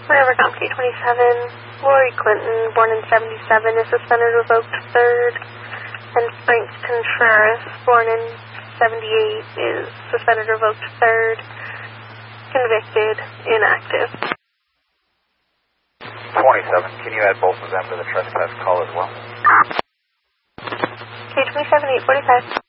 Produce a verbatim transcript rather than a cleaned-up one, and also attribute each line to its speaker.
Speaker 1: Whatever, comp K twenty-seven, Lori Clinton, born in seventy-seven, is suspended, revoked, third. And Frank Contreras, born in seventy-eight, is suspended, revoked, third. Convicted, inactive.
Speaker 2: twenty-seven, can you add both of them to the trespass call as well?
Speaker 1: K twenty-seven, eight forty-five.